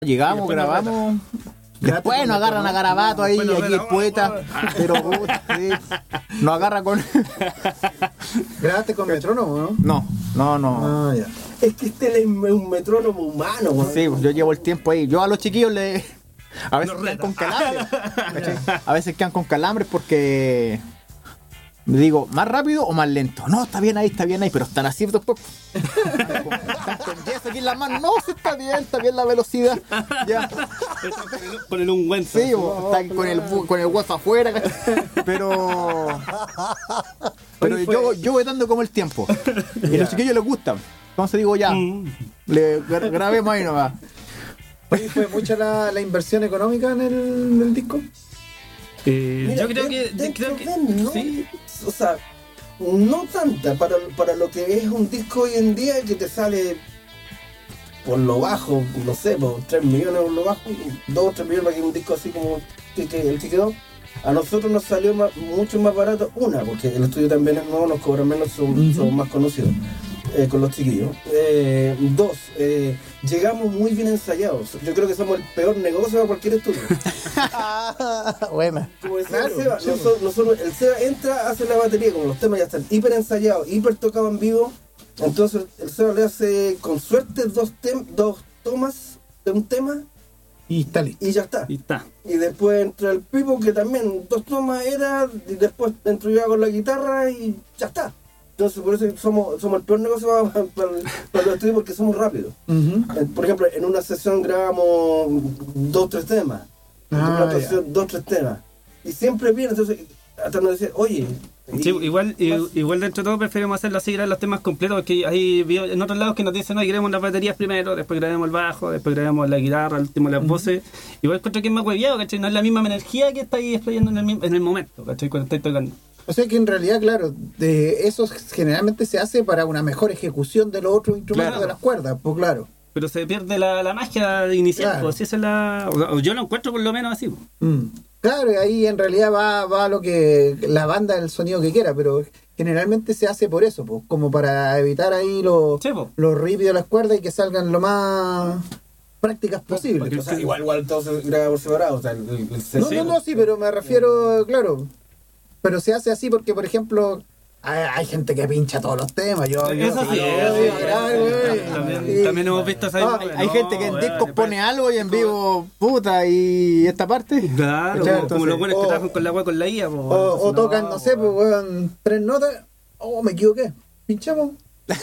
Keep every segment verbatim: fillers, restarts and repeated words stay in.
Llegamos, grabamos. Después nos agarran a Garabato ahí, Bueno, aquí bueno, el poeta. Pero puta, sí, nos agarra con. ¿Grabaste con metrónomo, no? No, no, no. Ah, ya. Es que este es un metrónomo humano, weón. Sí, yo llevo el tiempo ahí. Yo a los chiquillos le. A veces quedan con calambres. ¿Cachai? A veces quedan con calambres porque. Me digo, ¿más rápido o más lento? No, está bien ahí, está bien ahí, pero están así después. Están con, están con yeso aquí en las manos. No, sí está bien, está bien la velocidad. Ya. Ponen un buen Sí, o está con el bu- con el hueso afuera, ¿cachai? Pero. Pero yo, yo voy dando como el tiempo. Y a los chiquillos les gusta. Entonces digo ya, le gra- grabemos ahí nomás. Oye, ¿fue mucha la, la inversión económica en el, en el disco? Eh, Mira, yo creo de- que, yo dentro creo que de, ¿no? sí. O sea, no tanta para, para lo que es un disco hoy en día que te sale por lo bajo, no sé, por tres millones por lo bajo, dos o tres millones para que un disco así como que, que el que quedó. A nosotros nos salió más, mucho más barato, una, porque el estudio también es nuevo, nos cobran menos, son, Uh-huh. son más conocidos eh, con los chiquillos. Eh, dos, eh, llegamos muy bien ensayados. Yo creo que somos el peor negocio de cualquier estudio. Buena. Como decía Claro, el Seba, sí. nosotros, nosotros- el Seba entra, hace la batería, como los temas ya están hiper ensayados, hiper tocados en vivo. Entonces el Seba le hace con suerte dos, tem- dos tomas de un tema Y está listo. y ya está. Y está. Y después entra el Pipo, que también dos tomas era, y después entro yo con la guitarra y ya está. Entonces por eso somos, somos el peor negocio para, para, para los estudios, porque somos rápidos. Uh-huh. Eh, Por ejemplo, en una sesión grabamos dos tres temas. En Ah, una otra ya. sesión, dos tres temas. Y siempre viene, entonces hasta nos decía, oye. Sí, y- igual, i- más- igual dentro de todo preferimos hacerlo así, grabar los temas completos, porque hay vi- en otros lados que nos dicen, no, grabemos las baterías primero, después grabemos el bajo, después grabemos la guitarra, al último las voces. Igual encuentro que es más hueviado, ¿cachai? No es la misma energía que estáis explotando en el, mi- en el momento, ¿cachai? Cuando estáis tocando. O sea que en realidad, claro, de eso generalmente se hace para una mejor ejecución de los otros instrumentos Claro. de las cuerdas, pues claro. Pero se pierde la, la magia inicial, Claro. pues, si esa es la... O, o yo lo encuentro por lo menos así, pues. Mm. Claro, y ahí en realidad va, va lo que la banda, el sonido que quiera, pero generalmente se hace por eso, pues, como para evitar ahí los, Sí, pues. los rips de las cuerdas y que salgan lo más prácticas posible. porque- O sea, igual, igual todo se graba por separado. O sea, el, el, el- No, sí, no, no, sí, pero me refiero, claro. Pero se hace así porque, por ejemplo, hay, hay gente que pincha todos los temas. Yo, yo, Eso sí, yo- eso yo- sí. ay, güey. También, Sí. también hemos visto esa Ah, Hay, imagen. hay No, gente que en bueno, discos después- pone algo y en vivo, puta, y esta parte. Claro, Claro, como los buenos que o- trabajan con la wea con la I A, pues. O, o tocan, no sé, pues, weón, tres notas. Oh, me equivoqué. Pinchamos.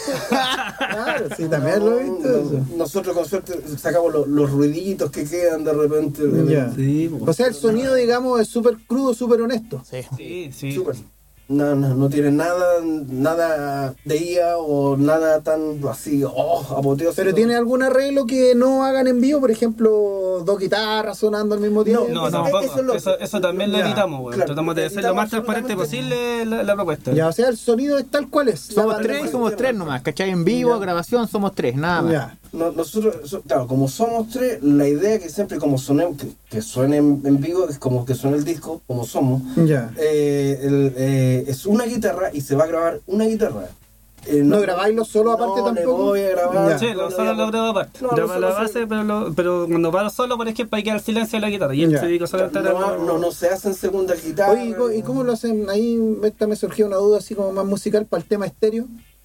Claro, sí, también lo he visto. no, eso. nosotros con suerte sacamos los, los ruiditos que quedan de repente. de- Ya. Sí, pues. O sea, el sonido, digamos, es súper crudo, súper honesto. Sí. Sí, sí. Súper. No, no, no tiene nada, nada de I A o nada tan así, oh, apoteósico. Pero tiene algún arreglo que no hagan en vivo, por ejemplo, dos guitarras sonando al mismo tiempo. No, Eso- tampoco. eso es lo- Eso, eso también lo Ya, editamos, weón. claro, Tratamos de hacer lo editamos más transparente absolutamente. posible la, la propuesta. Ya, o sea, el sonido es tal cual es. Somos La- tres y somos tres nomás, ¿cachai? En vivo, Ya. grabación, somos tres, nada más. Ya. No, nosotros, so- claro, como somos tres, la idea que siempre como suene, que, que suene en, en vivo, es como que suene el disco, como somos, Ya. eh, el, eh, es una guitarra y se va a grabar una guitarra. Eh, ¿No grabáislo solo aparte no le tampoco? voy a grabar. Ya. Sí, no lo le solo voy a- lo grabo aparte. No, Graba no, la solo base, se- pero, lo, pero cuando va solo, por ejemplo, hay que dar silencio a la guitarra. Y él Ya. se dedica solamente a No, no, no se hacen segunda guitarra. Oye, ¿y co- ¿y cómo lo hacen? Ahí esta me surgió una duda así como más musical para el tema estéreo.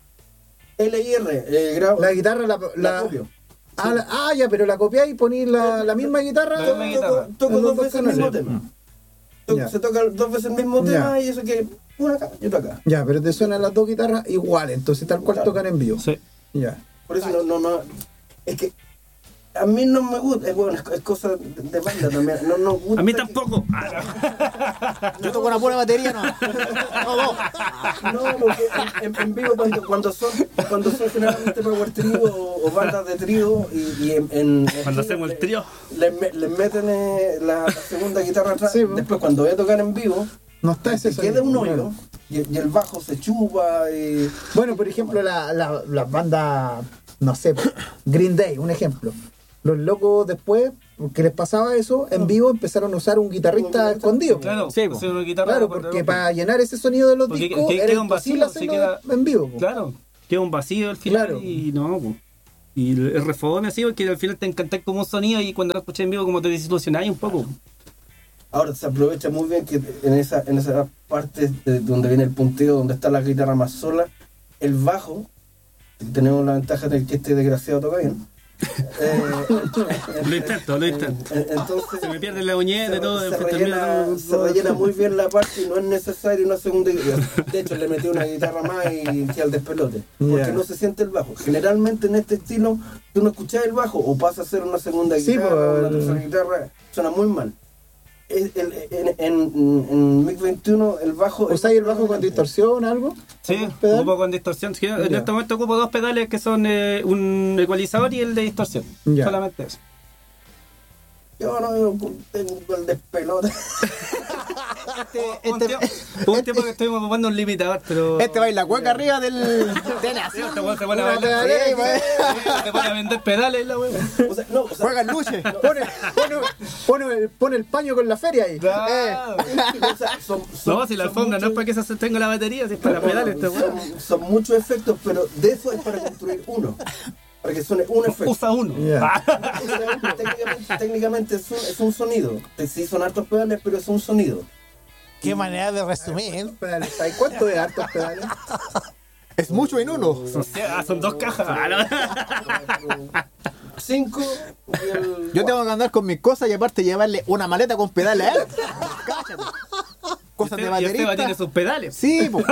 L I R, eh, grabo. La guitarra la... la la- copio. ah, la- ah, ya, pero la copiáis y ponéis la, la misma guitarra. La Toco, misma guitarra. toco En los dos dos veces el mismo canales. tema. To- Ya. Se toca dos veces el mismo Ya. tema y eso que una acá y otra acá. Ya, pero te suenan las dos guitarras iguales, entonces tal cual Claro. tocan en vivo. Sí. Ya. Por eso no, no, no. Es que a mí no me gusta, es bueno, es, es cosa de, de banda también. No nos gusta. A mí que- tampoco. Yo toco una pura batería, no. No, dos. No, porque en, en- en vivo cuando, cuando son cuando son generalmente power trio o, o bandas de trío y, y en, en- Cuando hacemos el trío. les, me- les meten eh, la segunda guitarra atrás. Sí, po. Después cuando voy a tocar en vivo, No está ese se queda sonido, un hoyo claro. y, y el bajo se chupa y Bueno, por ejemplo, la, la, la banda, no sé, Green Day, un ejemplo. Los locos después, que les pasaba eso, en vivo empezaron a usar un guitarrista escondido. Claro, Sí, po. hacer una guitarra. Claro, porque para llenar ese sonido de los Porque discos que- era queda un imposible vacío, sí hacerlo queda- en vivo. po. Claro, queda un vacío al final Claro. y no, pues. Y es refome así, porque al final te encanta como un sonido y cuando lo escuchas en vivo como te desilusionáis un poco. Ahora se aprovecha muy bien que en esa, en esa parte de donde viene el punteo, donde está la guitarra más sola, el bajo, tenemos la ventaja de que este desgraciado toca bien. Eh, Lo intento, lo intento. eh, Entonces Se me pierde la uñeta y todo. se, después rellena, termina se todo- rellena muy bien la parte y no es necesario una segunda guitarra. De hecho, le metí una guitarra más y que al despelote. Porque Ya. no se siente el bajo. Generalmente en este estilo, tú no escuchás el bajo o pasa a ser una segunda Sí, guitarra, pues, una el- tercera guitarra. Suena muy mal. El- el- En, en, en MiG veintiuno el bajo... ¿Usáis el bajo con distorsión algo? Sí, pedal? ocupo con distorsión. Sí, en Ya. este momento ocupo dos pedales que son eh, un ecualizador y el de distorsión. Ya. Solamente eso. Yo no tengo el despelote. Hubo un tiempo- hubo un tiempo que estuvimos ocupando un limitador, pero... Este va en la cueca arriba del. De la- Sí, este weón se pone a Una bailar. pedalera, Sí, pues. sí, se pone a vender pedales la weón. O sea, no, o sea, Juega en luche. Pone, pone, pone, el, pone el paño con la feria ahí. Ah. o sea, son, son- No, si la son alfombra no es muchos- para que se sostenga la batería, si es para No, pedales este weón. son, son muchos efectos, pero de eso es para construir uno. Para que suene un efecto. Usa uno. Ya. O sea, técnicamente, técnicamente es, un, es un sonido. Sí, son hartos pedales, pero es un sonido. Qué manera de resumir. Pedales. ¿Hay cuánto de hartos pedales? Es mucho en uno. Son, ah, son dos cajas. Ah, no. Cinco y el... Yo tengo que andar con mis cosas y aparte llevarle una maleta con pedales a él. Cáchate. Cosas de Y Esteban tiene baterista. sus pedales. Sí, pues.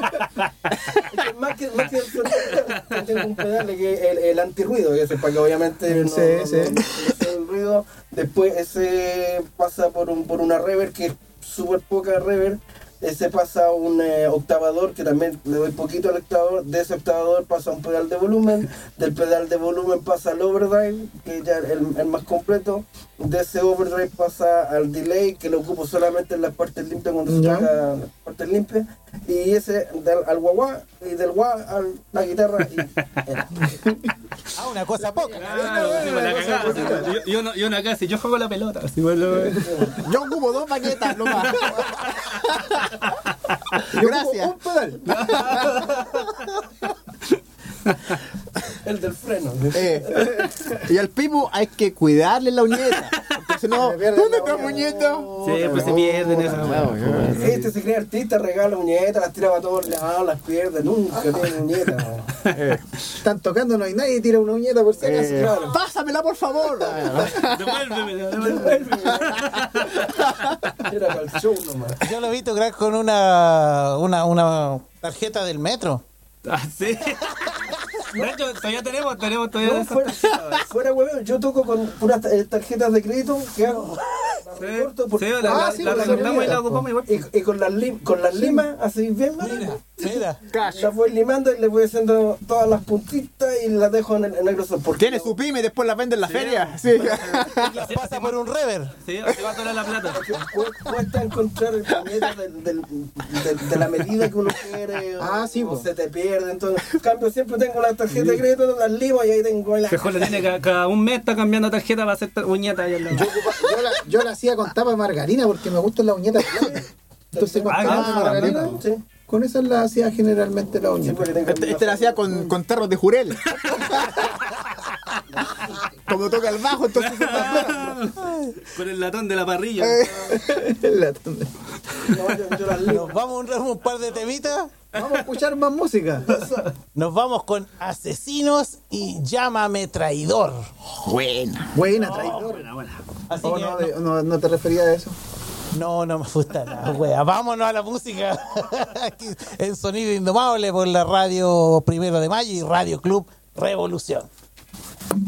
Es que más, que, más que el sonido, tengo un pedal que el, el antirruido, que ese para que obviamente no, Sí, no, sí. no- no sea el ruido. Después ese pasa por un por una reverb que es súper poca reverb. Ese pasa a un eh, octavador que también le doy poquito al octavador. De ese octavador pasa a un pedal de volumen. Del pedal de volumen pasa al overdrive, que ya es el, el más completo. De ese overdrive pasa al delay, que lo ocupo solamente en las partes limpias cuando se Ya. toca las partes limpias. Y ese del, al guagua y del guá a la guitarra. Y, era. Ah, una cosa poca. Claro, sí, pues la cagada. Yo- yo no- Yo no acá, si yo juego la pelota. Así, pues, lo- Yo ocupo dos baquetas, lo más. Yo Gracias. ocupo un pedal. El del freno. Eh, y al Pipo hay que cuidarle la uñeta. Porque si no, Se pierde ¿dónde la está uña. muñeta? Sí, pues se pierden esas weas. Este se cree artista, regala uñetas, las tiraba a todos lados, las pierde, nunca tiene uñetas. Están tocando, no hay nadie y tira una uñeta por si acaso. Eh, Claro. Pásamela, por favor. Devuélveme, devuélveme. Era para el show nomás. Yo lo he visto crack con una, una, una tarjeta del metro. Ah, sí. De hecho, todavía tenemos, tenemos todavía No, esas fuera, tarjetas. fuera huevón, yo toco con puras ta- eh, tarjetas de crédito que hago. Sí, corto porque- sí, la, Ah, la, sí, la pues, recortamos y la la ocupamos igual. Y, y con las lim- con las limas, así bien Mira, mira. las voy limando y le voy haciendo todas las puntitas y las dejo en el, en el grosor. Porque Tiene su pyme y después la vende en la Sí. feria. Sí. Las pasa por un rever. Sí, así va a durar la plata. cu- cuesta encontrar el puñeta del, del, del- de la medida que uno quiere o, Ah, sí, o po. se te pierde. Entonces, en cambio, siempre tengo la tarjeta de crédito, las limo y ahí tengo la. Mejor le tiene cada, cada un mes está cambiando tarjeta para hacer uñetas ahí al lado. Yo, ocupa- yo la, yo la hacía con tapa de margarina porque me gustan las uñetas blancas. Entonces con Ah, tapa de claro, margarina, Sí, con esas las hacía generalmente la sí, uñeta. porque tengo Este, este lo hacía con, con tarros de jurel. Como toca el bajo, entonces se tapó. Con el latón de la parrilla. La tonda. No, yo, yo las limo. Nos vamos a un, un par de temitas. Vamos a escuchar más música. Nos vamos con Asesinos y Llámame Traidor. Buena. Buena, traidor. Así Oh, que no, no, de- no, no te refería a eso. no, no me gusta la wea. Vámonos a la música. Aquí en Sonido Indomable por la radio Primero de Mayo y Radio Club Revolución.